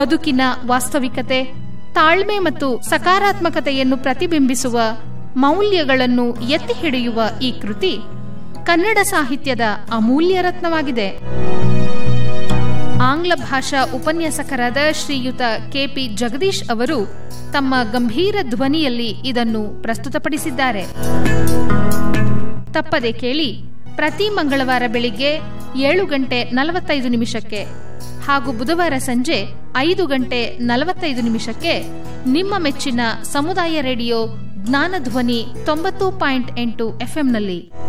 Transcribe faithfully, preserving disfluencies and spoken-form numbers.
ಬದುಕಿನ ವಾಸ್ತವಿಕತೆ ತಾಳ್ಮೆ ಮತ್ತು ಸಕಾರಾತ್ಮಕತೆಯನ್ನು ಪ್ರತಿಬಿಂಬಿಸುವ ಮೌಲ್ಯಗಳನ್ನು ಎತ್ತಿ ಹಿಡಿಯುವ ಈ ಕೃತಿ ಕನ್ನಡ ಸಾಹಿತ್ಯದ ಅಮೂಲ್ಯ ರತ್ನವಾಗಿದೆ. ಆಂಗ್ಲ ಭಾಷಾ ಉಪನ್ಯಾಸಕರಾದ ಶ್ರೀಯುತ ಕೆಪಿ ಜಗದೀಶ್ ಅವರು ತಮ್ಮ ಗಂಭೀರ ಧ್ವನಿಯಲ್ಲಿ ಇದನ್ನು ಪ್ರಸ್ತುತಪಡಿಸಿದ್ದಾರೆ. ತಪ್ಪದೆ ಕೇಳಿ, ಪ್ರತಿ ಮಂಗಳವಾರ ಬೆಳಿಗ್ಗೆ ಏಳು ಗಂಟೆ ನಲವತ್ತೈದು ನಿಮಿಷಕ್ಕೆ ಹಾಗೂ ಬುಧವಾರ ಸಂಜೆ ಐದು ಗಂಟೆ ನಲವತ್ತೈದು ನಿಮಿಷಕ್ಕೆ ನಿಮ್ಮ ಮೆಚ್ಚಿನ ಸಮುದಾಯ ರೇಡಿಯೋ ಜ್ಞಾನಧ್ವನಿ ತೊಂಬತ್ತು ಪಾಯಿಂಟ್ ಎಂಟು ಎಫ್ಎಂನಲ್ಲಿ.